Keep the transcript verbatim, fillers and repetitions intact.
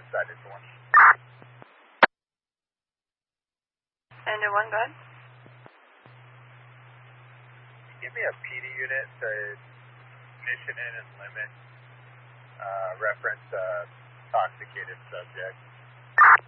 That is the one. Ender one, go ahead. Give me a P D unit to mission in and limit, uh, reference uh, intoxicated subject.